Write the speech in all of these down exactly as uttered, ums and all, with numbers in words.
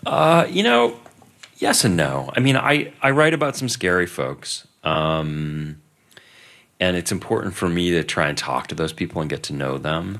Uh, you know, yes and no. I mean, I, I write about some scary folks. Um, and it's important for me to try and talk to those people and get to know them.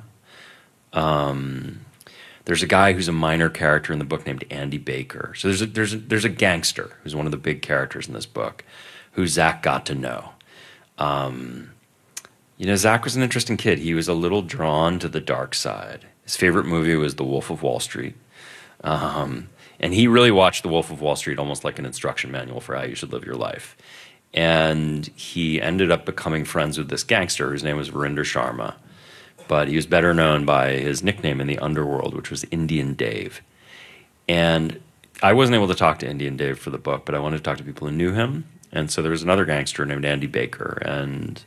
Um, there's a guy who's a minor character in the book named Andy Baker. So there's a, there's a, there's a gangster who's one of the big characters in this book who Zach got to know. Um, you know, Zach was an interesting kid. He was a little drawn to the dark side. His favorite movie was The Wolf of Wall Street. Um, and he really watched The Wolf of Wall Street almost like an instruction manual for how you should live your life. And he ended up becoming friends with this gangster whose name was Verinder Sharma. But he was better known by his nickname in the underworld, which was Indian Dave. And I wasn't able to talk to Indian Dave for the book, but I wanted to talk to people who knew him. And so there was another gangster named Andy Baker. And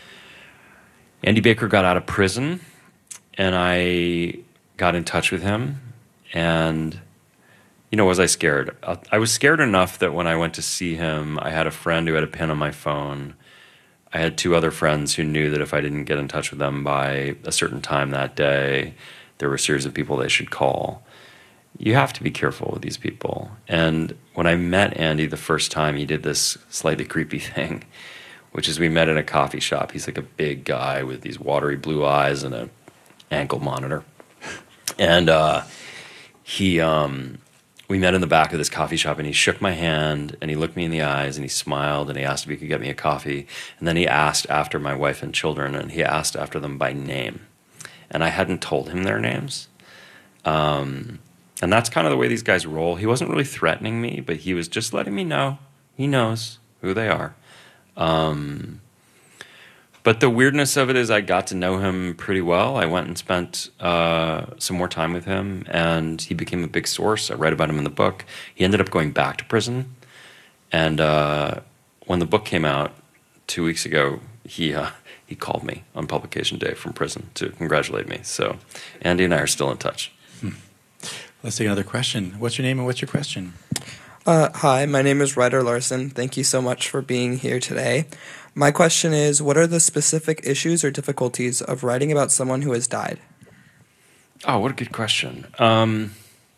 Andy Baker got out of prison, and I got in touch with him. And, you know, was I scared? I was scared enough that when I went to see him, I had a friend who had a pin on my phone. I had two other friends who knew that if I didn't get in touch with them by a certain time that day, there were a series of people they should call. You have to be careful with these people. And when I met Andy the first time, he did this slightly creepy thing, which is we met in a coffee shop. He's like a big guy with these watery blue eyes and an ankle monitor. And uh, he, um, we met in the back of this coffee shop, and he shook my hand, and he looked me in the eyes, and he smiled, and he asked if he could get me a coffee. And then he asked after my wife and children, and he asked after them by name. And I hadn't told him their names. Um, and that's kind of the way these guys roll. He wasn't really threatening me, but he was just letting me know. He knows who they are. Um, but the weirdness of it is I got to know him pretty well. I went and spent uh, some more time with him, and he became a big source. I write about him in the book. He ended up going back to prison. And uh, when the book came out two weeks ago, he uh, he called me on publication day from prison to congratulate me. So Andy and I are still in touch. Hmm. Let's take another question. What's your name and what's your question? Uh, hi, my name is Ryder Larson. Thank you so much for being here today. My question is, what are the specific issues or difficulties of writing about someone who has died? Oh, what a good question. Um,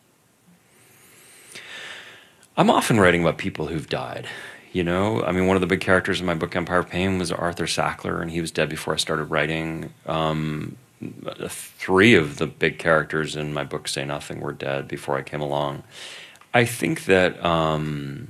I'm often writing about people who've died. You know, I mean, one of the big characters in my book, Empire of Pain, was Arthur Sackler, and he was dead before I started writing. Um, three of the big characters in my book, Say Nothing, were dead before I came along. I think that um,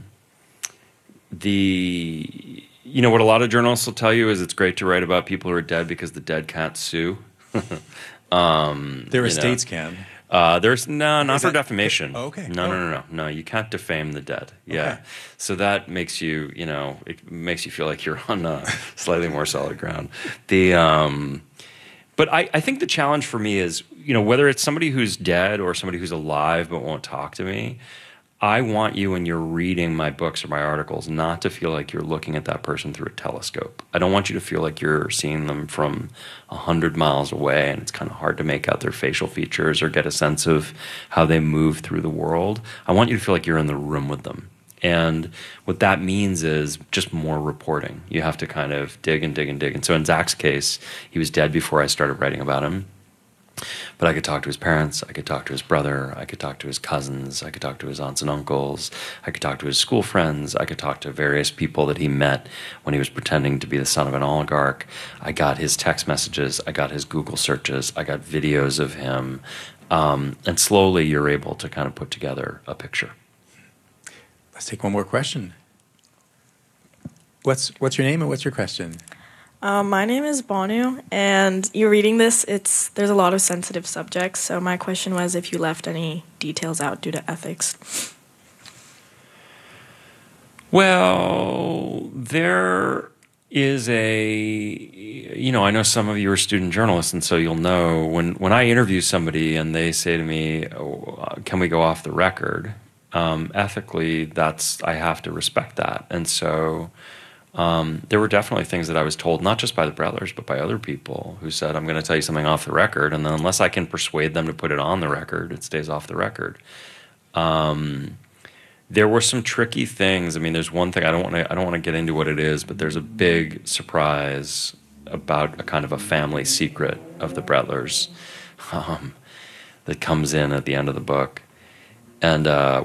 the, you know, what a lot of journalists will tell you is it's great to write about people who are dead because the dead can't sue. um, Their you estates know. can. Uh, there's no, not Is for that, defamation. Oh, okay. No, oh. no, no, no, no. You can't defame the dead. Yeah. Okay. So that makes you, you know, it makes you feel like you're on uh, slightly more solid ground. The, um, but I, I think the challenge for me is, you know, whether it's somebody who's dead or somebody who's alive but won't talk to me, I want you, when you're reading my books or my articles, not to feel like you're looking at that person through a telescope. I don't want you to feel like you're seeing them from a hundred miles away and it's kind of hard to make out their facial features or get a sense of how they move through the world. I want you to feel like you're in the room with them. And what that means is just more reporting. You have to kind of dig and dig and dig. And so in Zach's case, he was dead before I started writing about him. But I could talk to his parents, I could talk to his brother, I could talk to his cousins, I could talk to his aunts and uncles, I could talk to his school friends, I could talk to various people that he met when he was pretending to be the son of an oligarch. I got his text messages, I got his Google searches, I got videos of him. Um, and slowly you're able to kind of put together a picture. Let's take one more question. What's what's your name and what's your question? Um, my name is Banu, and you're reading this. It's there's a lot of sensitive subjects, so my question was if you left any details out due to ethics. Well, there is a, you know, I know some of you are student journalists, and so you'll know when, when I interview somebody and they say to me, oh, can we go off the record? Um, ethically, that's, I have to respect that. And so Um, there were definitely things that I was told, not just by the Brellers, but by other people who said, I'm going to tell you something off the record, and then unless I can persuade them to put it on the record, it stays off the record. Um, there were some tricky things. I mean, there's one thing, I don't want to I don't want to get into what it is, but there's a big surprise about a kind of a family secret of the Brellers um, that comes in at the end of the book. And uh,